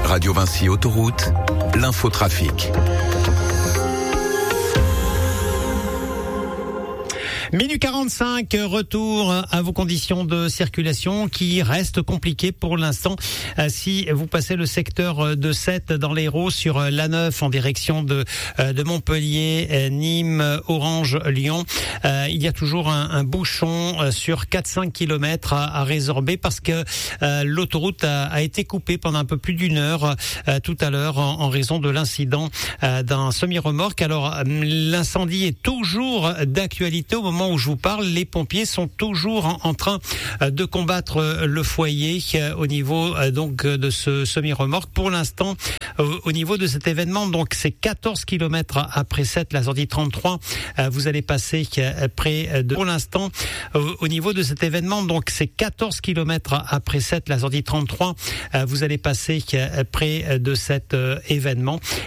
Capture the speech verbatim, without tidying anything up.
Radio Vinci Autoroute, l'infotrafic. Minuit quarante-cinq, retour à vos conditions de circulation qui restent compliquées pour l'instant. Si vous passez le secteur de Sète dans l'Hérault sur l'A neuf en direction de, de Montpellier, Nîmes, Orange, Lyon, il y a toujours un, un bouchon sur quatre à cinq kilomètres à, à résorber parce que euh, l'autoroute a, a été coupée pendant un peu plus d'une heure euh, tout à l'heure en, en raison de l'incident euh, d'un semi-remorque. Alors l'incendie est toujours d'actualité au moment où je vous parle. Les pompiers sont toujours en, en train de combattre le foyer au niveau donc de ce semi-remorque. Pour l'instant, au niveau de cet événement, donc c'est quatorze kilomètres après Sète, la sortie trente-trois. Vous allez passer près de. Pour l'instant, au niveau de cet événement, donc c'est quatorze kilomètres après Sète, la sortie trente-trois. Vous allez passer près de cet événement.